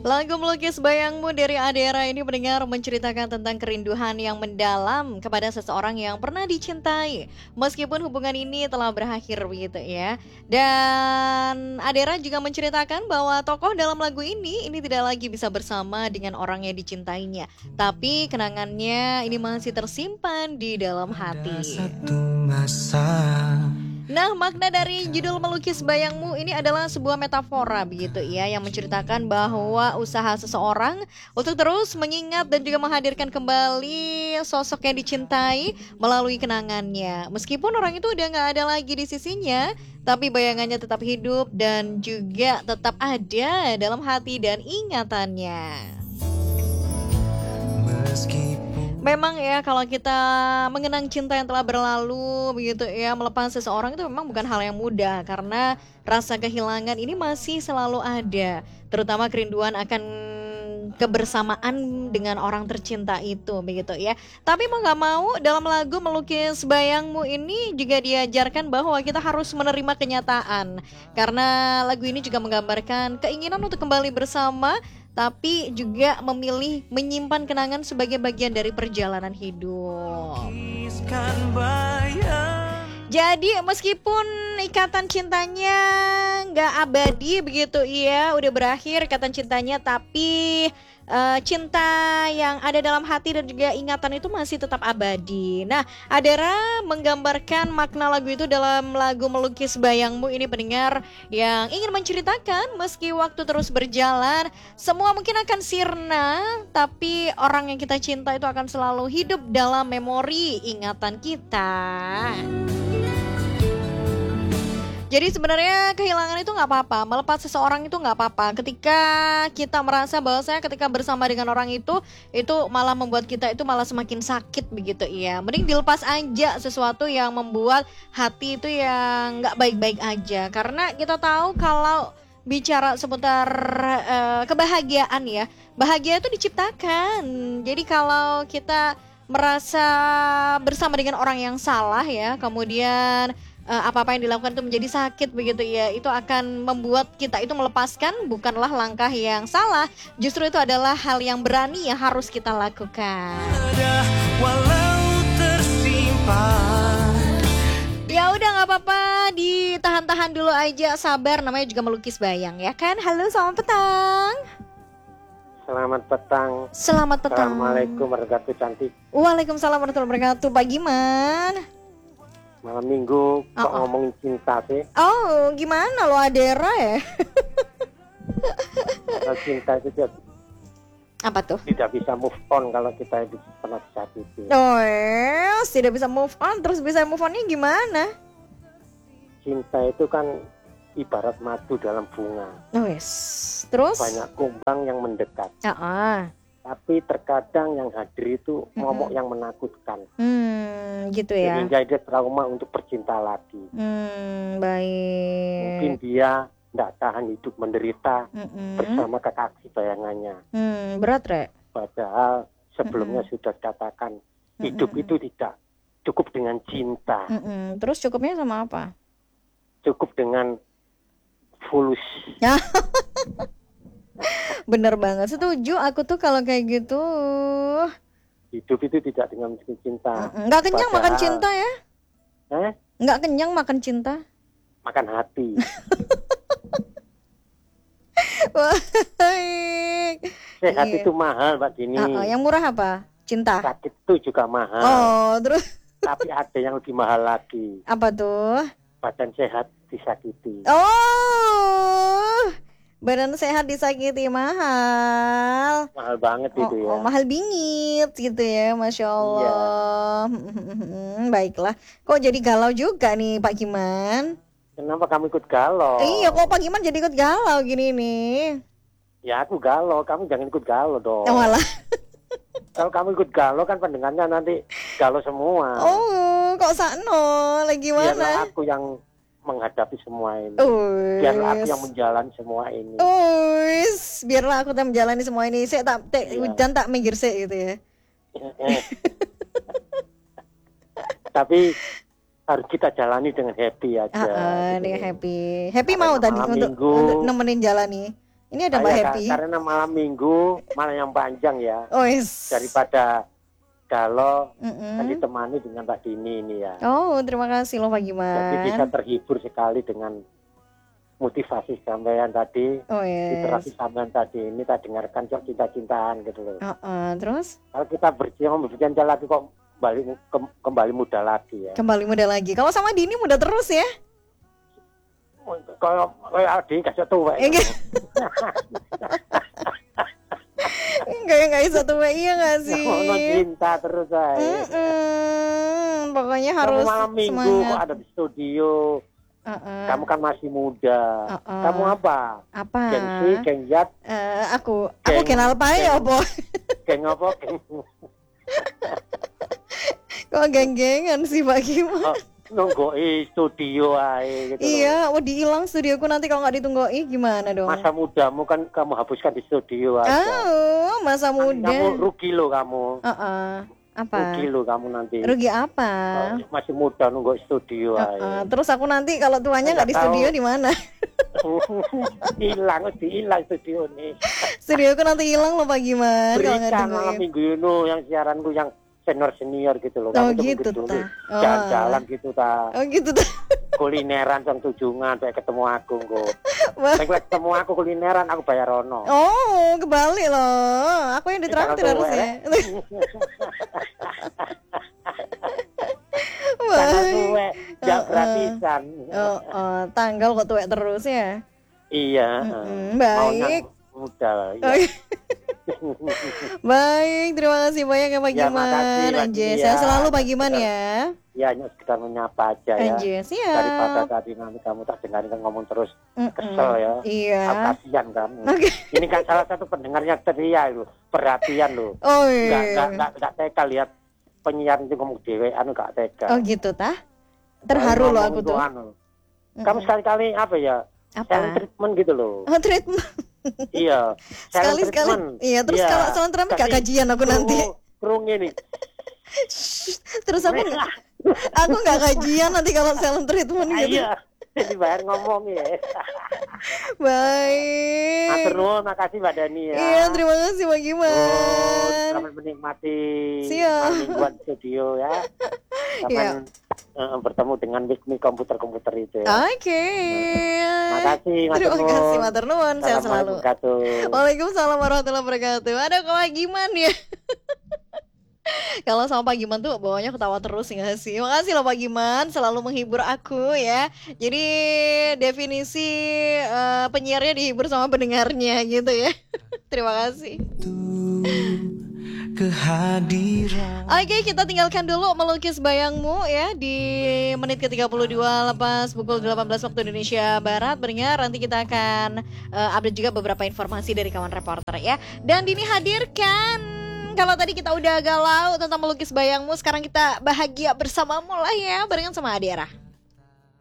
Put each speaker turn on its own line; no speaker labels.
Lagu Melukis Bayangmu dari Adera ini mendengar menceritakan tentang kerinduan yang mendalam kepada seseorang yang pernah dicintai. Meskipun hubungan ini telah berakhir begitu ya. Dan Adera juga menceritakan bahwa tokoh dalam lagu ini tidak lagi bisa bersama dengan orang yang dicintainya. Tapi kenangannya ini masih tersimpan di dalam hati. Nah, makna dari judul Melukis Bayangmu ini adalah sebuah metafora begitu ya, yang menceritakan bahwa usaha seseorang untuk terus mengingat dan juga menghadirkan kembali sosok yang dicintai melalui kenangannya. Meskipun orang itu udah gak ada lagi di sisinya, tapi bayangannya tetap hidup dan juga tetap ada dalam hati dan ingatannya. Memang ya, kalau kita mengenang cinta yang telah berlalu begitu ya, melepas seseorang itu memang bukan hal yang mudah, karena rasa kehilangan ini masih selalu ada, terutama kerinduan akan kebersamaan dengan orang tercinta itu begitu ya. Tapi mau gak mau dalam lagu Melukis Bayangmu ini juga diajarkan bahwa kita harus menerima kenyataan, karena lagu ini juga menggambarkan keinginan untuk kembali bersama, tapi juga memilih menyimpan kenangan sebagai bagian dari perjalanan hidup. Jadi meskipun ikatan cintanya gak abadi begitu ya, udah berakhir ikatan cintanya, tapi cinta yang ada dalam hati dan juga ingatan itu masih tetap abadi. Nah, Adera menggambarkan makna lagu itu dalam lagu Melukis Bayangmu ini pendengar, yang ingin menceritakan meski waktu terus berjalan, semua mungkin akan sirna, tapi orang yang kita cinta itu akan selalu hidup dalam memori ingatan kita. Jadi sebenarnya kehilangan itu gak apa-apa, melepas seseorang itu gak apa-apa. Ketika kita merasa bahwasanya ketika bersama dengan orang itu malah membuat kita itu malah semakin sakit begitu ya. Mending dilepas aja sesuatu yang membuat hati itu yang gak baik-baik aja. Karena kita tahu kalau bicara seputar kebahagiaan ya, bahagia itu diciptakan. Jadi kalau kita merasa bersama dengan orang yang salah ya, kemudian apa-apa yang dilakukan itu menjadi sakit begitu ya, itu akan membuat kita itu melepaskan bukanlah langkah yang salah, justru itu adalah hal yang berani yang harus kita lakukan. Ya udah nggak apa-apa, ditahan-tahan dulu aja, sabar, namanya juga melukis bayang ya kan. Halo, selamat petang.
Selamat petang.
Selamat petang.
Assalamualaikum warahmatullahi wabarakatuh, cantik.
Waalaikumsalam warahmatullahi wabarakatuh. Pak Giman?
Malam minggu kok ngomongin cinta sih?
Oh, gimana lo Adera ya?
Kalau cinta itu
apa tuh?
tidak bisa move on kalau kita itu pernah disakiti.
Oh, tidak bisa move on, terus bisa move onnya gimana?
Cinta itu kan ibarat madu dalam bunga.
Oh yes. Terus?
Banyak kumbang yang mendekat. Tapi terkadang yang hadir itu momok yang menakutkan.
Gitu ya.
Sehingga dia trauma untuk bercinta lagi.
Baik.
Mungkin dia tidak tahan hidup menderita bersama kekasih bayangannya.
Berat, Rek.
Padahal sebelumnya sudah dikatakan hidup itu tidak cukup dengan cinta.
Terus cukupnya sama apa?
Cukup dengan fulus.
Bener banget, setuju aku tuh kalau kayak gitu.
Hidup itu tidak dengan cinta.
Nggak kenyang makan cinta ya? Nggak kenyang makan cinta.
Makan hati. Sehat itu mahal, Mbak Dini.
Yang murah apa? Cinta.
Sakit itu juga mahal.
Oh, terus?
Tapi ada yang lebih mahal lagi.
Apa tuh?
Badan sehat disakiti.
Oh, badan sehat disakiti mahal.
Mahal banget itu ya.
Mahal bingit gitu ya, Masya Allah. Iya. Baiklah. Kok jadi galau juga nih Pak Giman?
Kenapa kamu ikut galau?
Iya, kok Pak Giman jadi ikut galau gini nih?
Ya aku galau, kamu jangan ikut galau dong.
Malah.
Kalau kamu ikut galau kan pendengarnya nanti galau semua.
Oh, kok sakno? Lagi mana?
Biarlah aku yang menghadapi semua ini. Biarlah aku yang menjalani semua ini.
Biarlah aku yang menjalani semua ini. Saya dan tak minggir gitu ya.
Tapi harus kita jalani dengan happy aja.
Dengan happy. Happy mau tadi untuk nemenin jalani. Ini ada Mbak Happy.
Karena malam minggu malam yang panjang ya.
Oh, yes.
Daripada galau kan ditemani dengan Mbak Dini ini ya.
Oh, terima kasih loh Pak Giman.
Jadi bisa terhibur sekali dengan motivasi sampean tadi.
Oh, yes.
Literasi sampean tadi ini tak dengarkan kok cinta-cintaan gitu loh.
Terus?
Kalau kita bercinta lagi kok kembali muda lagi ya.
Kembali muda lagi. Kalau sama Dini muda terus ya?
Kalau Adi kasih tuwek.
Enggak bisa tuwek, iya nggak sih?
Mau cinta terus saya.
Pokoknya harus
malam minggu kok ada di studio. Kamu kan masih muda. Kamu apa? Gengsi, gengjat.
Aku kenal apa ya, Bo?
Geng apa?
Kok geng-gengan sih Pak Giman?
Nunggoi studio aja gitu.
Iya, mau dihilang studioku nanti kalau nggak ditunggoi gimana dong?
Masa mudamu kan kamu hapuskan di studio aja.
Oh, masa muda.
Kamu rugi lo kamu.
Apa?
Rugi lo kamu nanti.
Rugi apa?
Masih muda nunggu studio aja.
Terus aku nanti kalau tuanya nggak di studio di mana?
Hilang studio nih.
Studioku nanti hilang loh Pak Giman.
Berikan malam minggu ini yang siaranku yang senior gitu loh.
Oh gitu ta.
Jalan-jalan gitu ta.
Oh gitu ta.
Kulineran sang Tujungan kayak ketemu aku kok. Nek ketemu aku kulineran aku bayar ono.
Oh, kebalik loh. Aku yang ditraktir harusnya.
Tanggal tuwek, gak gratisan.
Tanggal kok tuwek terus ya?
Iya.
Baik.
Muda.
Baik, terima kasih banyak ya Pak Giman. Anjir, saya selalu Pak Giman ya.
Ya, hanya sekedar menyapa aja ya.
Anjir, siap.
Daripada tadi nanti kamu tak dengarin ngomong terus kesel ya.
Iya.
Kasihan kamu. Ini kan salah satu pendengarnya ceria itu, perhatian loh.
Oh iya.
Enggak tega lihat penyiar itu ngomong dewean gak tega.
Oh gitu tah? Terharu loh aku tuh.
Kamu sekali-kali apa ya? Silent treatment gitu loh.
Oh, treatment.
Iya.
Sekali-sekali. Iya, terus kalau silent treatment gak gajian aku nanti.
Kerung ini.
Terus aku gak gajian nanti kalau silent treatment gitu.
Iya. Jadi bayar ngomong ya.
Baik.
Matur nuwun, makasih Mbak Dani ya.
Iya, terima kasih Pak Giman.
Selamat menikmati
mingguan
studio ya. Selamat bertemu dengan Wismi komputer itu ya.
Oke.
Makasih,
terima kasih matur nuwun, sehat selalu.
Waalaikumsalam
warahmatullahi wabarakatuh. Ada Pak Giman ya. Kalau sama Pak Giman tuh bawanya ketawa terus nggak sih? Makasih loh Pak Giman, selalu menghibur aku ya. Jadi definisi penyiarnya dihibur sama pendengarnya gitu ya. Terima kasih. Kehadiran. Oke, kita tinggalkan dulu melukis bayangmu ya di menit ke-32 lepas pukul 18 waktu Indonesia Barat. Berdengar nanti kita akan update juga beberapa informasi dari kawan reporter ya. Dan Dini hadirkan. Kalau tadi kita udah galau tentang melukis bayangmu, sekarang kita bahagia bersamamu lah ya, barengan sama Adera.